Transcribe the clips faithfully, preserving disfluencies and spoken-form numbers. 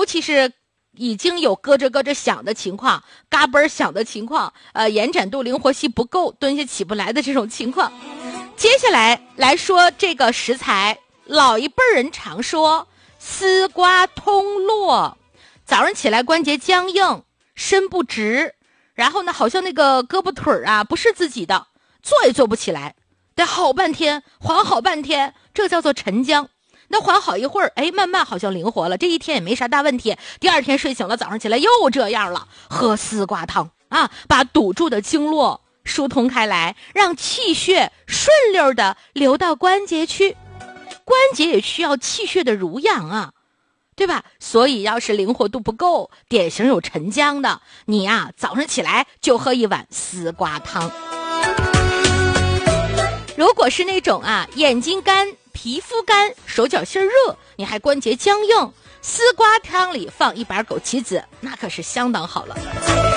尤其是已经有咯吱咯吱响的情况，嘎嘣响的情况，呃，延展度灵活性不够，蹲下起不来的这种情况。接下来来说这个食材，老一辈人常说丝瓜通络，早上起来关节僵硬，伸不直，然后呢，好像那个胳膊腿啊不是自己的，坐也坐不起来，得好半天，缓好半天，这叫做沉僵。那缓好一会儿，哎，慢慢好像灵活了，这一天也没啥大问题。第二天睡醒了，早上起来又这样了，喝丝瓜汤啊，把堵住的经络疏通开来，让气血顺溜的流到关节去。关节也需要气血的濡养啊，对吧？所以要是灵活度不够，典型有沉僵的，你呀、啊、早上起来就喝一碗丝瓜汤。如果是那种啊眼睛干、皮肤干、手脚心热，你还关节僵硬，丝瓜汤里放一把枸杞子，那可是相当好了。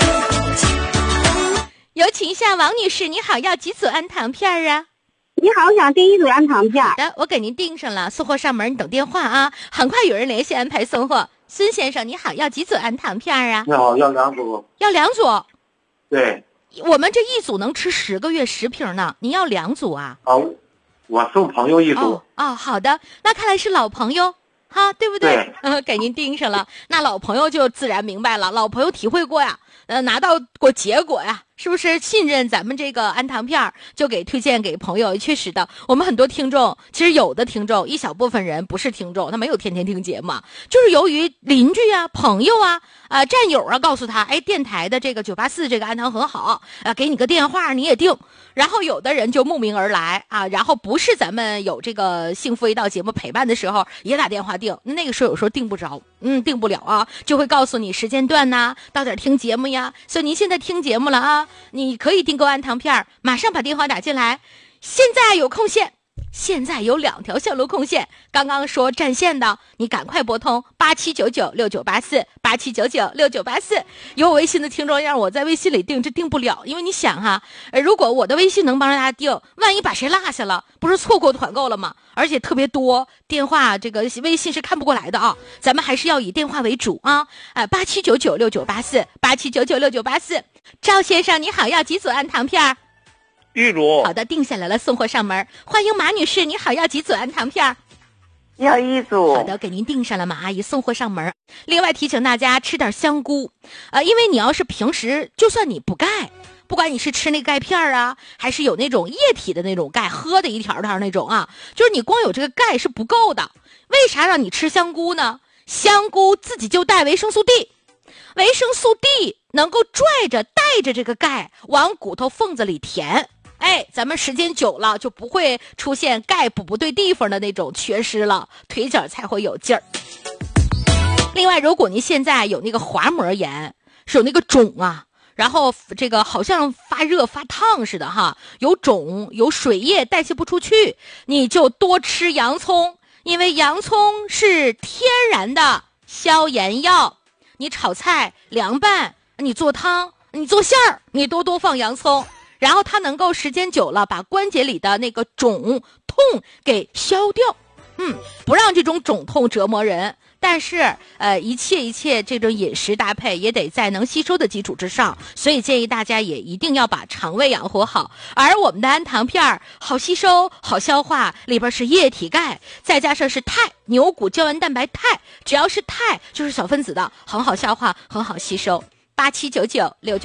有请一下王女士，你好，要几组安糖片啊？ 你好，我想订一组安糖片。 好的，我给您订上了，送货上门，你等电话啊，很快有人联系安排送货。孙先生，你好，要几组安糖片啊？ 你好，要两组。 要两组？ 对。 我们这一组能吃十个月十瓶呢，您要两组啊？ 啊，我送朋友一组。 哦，哦，好的，那看来是老朋友。哈，对不对？ 对， 嗯，给您订上了。那老朋友就自然明白了，老朋友体会过呀，呃，拿到过结果呀，是不是信任咱们这个安糖片，就给推荐给朋友？确实的，我们很多听众，其实有的听众，一小部分人不是听众，他没有天天听节目，就是由于邻居啊、朋友啊、呃战友啊告诉他，哎，电台的这个九八四这个安糖很好啊、呃，给你个电话你也订。然后有的人就慕名而来啊，然后不是咱们有这个幸福一道节目陪伴的时候也打电话订，那个时候有时候订不着，嗯，订不了啊，就会告诉你时间段呐、啊，到点听节目呀。所以您现在听节目了啊，你可以订购安糖片，马上把电话打进来。现在有空线，现在有两条线路空线，刚刚说占线的，你赶快拨通八七九九六九八四八七九九六九八四。有我微信的听众让我在微信里订，这订不了，因为你想哈，呃，如果我的微信能帮大家订，万一把谁落下了，不是错过团购了吗？而且特别多，电话这个微信是看不过来的啊，咱们还是要以电话为主啊。呃，八七九九六九八四八七九九六九八四。赵先生你好，要几组安糖片？ 一组。 好的，定下来了，送货上门。欢迎马女士，你好，要几组安糖片？ 要一组。 好的，给您订上了，马阿姨送货上门。另外提醒大家吃点香菇，呃，因为你要是平时就算你不钙，不管你是吃那钙片啊，还是有那种液体的那种钙，喝的一条条那种啊，就是你光有这个钙是不够的。为啥让你吃香菇呢？香菇自己就带维生素 D， 维生素 D 能够拽着带着这个钙往骨头缝子里填。哎，咱们时间久了就不会出现钙补不对地方的那种缺失了，腿脚才会有劲儿。另外，如果您现在有那个滑膜炎，是有那个肿啊，然后这个好像发热发烫似的哈，有肿有水液代谢不出去，你就多吃洋葱，因为洋葱是天然的消炎药。你炒菜凉拌，你做汤，你做馅儿，你多多放洋葱，然后它能够时间久了把关节里的那个肿痛给消掉，嗯，不让这种肿痛折磨人。但是呃，一切一切这种饮食搭配也得在能吸收的基础之上，所以建议大家也一定要把肠胃养活好。而我们的安糖片好吸收好消化，里边是液体钙，再加上是肽，牛骨胶原蛋白肽，只要是肽就是小分子的，很好消化很好吸收。八七九九六九